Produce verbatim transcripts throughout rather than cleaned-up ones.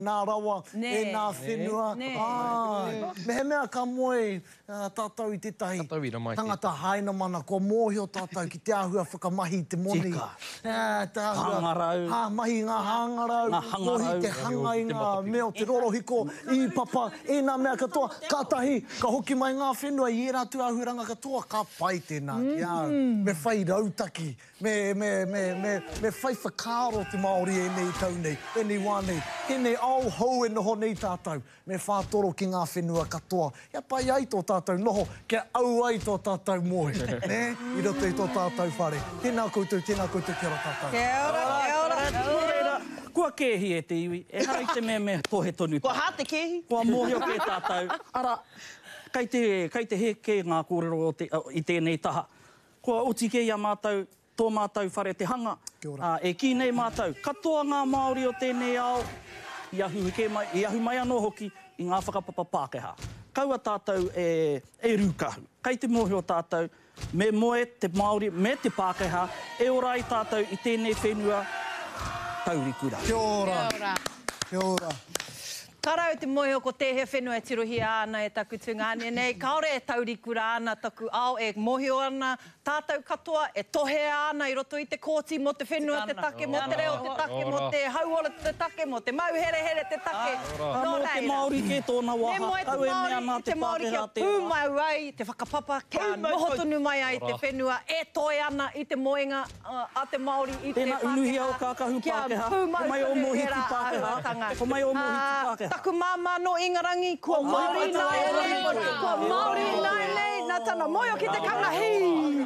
Nā rawa, e nā whenua. Me he mea ka moe tātou i te tahi. Tangata haina mana, kua mōhio tātou ki te āhua whakamahi te moni. Tika. Hangarau. Ha, mahi ngā hangarau. Ngā hangarau. Mohi te hanga i ngā meo te rorohiko. I papa, e nā mea katoa. Kātahi, ka hoki mai ngā whenua i e rātu āhuranga katoa. Ka pai tēnā ki au. Me whai rautaki. Me, me, me, me, me whai whakaro te Māori e nei tau nei. E nei wānei. He nei au hou e noho nei tātou. Me whātoro ki ngā whenua katoa. Ia pai ai tō tātou noho. Kia au ai tō tātou moe. Ne? I roto i tō tātou whare. Tēnā koutou, tēnā koutou kia ora tātou. Kia ora, kia ora. Kia ora. Kua kehi e te iwi. E harai te mea mea tohe tonu. Kua hā te kehi? Kua mōhio ke tātou. Ara, kei te, kei te heke ngā kōrero te, i tēnei taha. Kua uti ke ia mātou, tō mātou whare te hanga. Kia ora. Uh, e ki nei mātou. Katoa ngā Māori o tēnei ao. I ahu, mai, I ahu mai anō hoki i ngā whakapapa Pākehā. Kaua tātou e, e rūkahu. Kei te mōhio tātou, me moe te Māori, me te Pākehā, e ora i tātou i tēnei whenua taurikura. Kia ora. Kia ora. Kia ora. Karau te moe o ko te he whenua e tirohi ana e taku tunga nei. Kaore e taurikura ana taku ao e mohio ana. Tātou katoa e tohe ana i roto i te kōti mo te whenua te take, mo te reo te take, mo te hauora te take, mo te mauhere-here te take. Nō te Māori ke tōna waha. Me moe te Māori, te Māori kia pūmau ai, te whakapapa, kia noho tonu mai ai te whenua. E toe ana i te moenga a te Māori i te Pākehā. Tēnā unuhia o kākahu Pākehā. Ko mai o mohiti Pākehā. Ko mai o mohiti Pākehā. Taku māma no Ingarangi, kua Māori nai lei, kua Māori nai lei, nā tana moio ki te kangahi.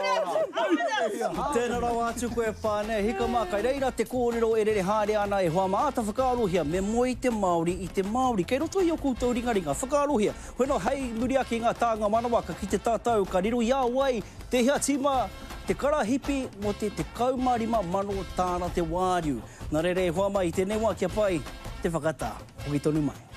Tēnā rau atu koe whānea, hika mākai reira te kōrero e rere hāre ana e hoa māta whakaarohia me moi te Māori i te Māori. Kei roto i o koutou ringaringa, whakaarohia. Hoeno hei muri ake ngā tānga manawaka ki te tātou ka riro ia wai, te hea tima, te karahipi mo te te kaumarima mano tāna te wāriu. Nā rere e hoa mai, tēnei wā kia pai, te whakatā. Hoki tonu mai.